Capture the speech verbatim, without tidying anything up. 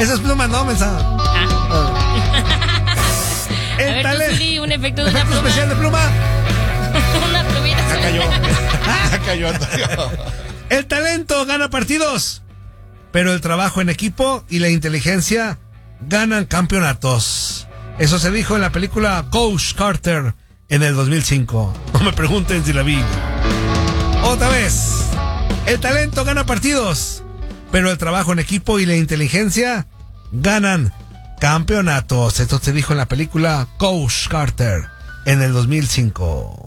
Esas plumas no, mensa. Ah. El A ver, tú, talento. Zuli, un efecto de una Efecto pluma. especial de pluma. Una plumita. Ya cayó. Ya cayó, Antonio. El talento gana partidos, pero el trabajo en equipo y la inteligencia ganan campeonatos. Eso se dijo en la película Coach Carter en el dos mil cinco. No me pregunten si la vi. Otra vez. El talento gana partidos, pero el trabajo en equipo y la inteligencia ganan campeonatos. Esto se dijo en la película Coach Carter en el dos mil cinco.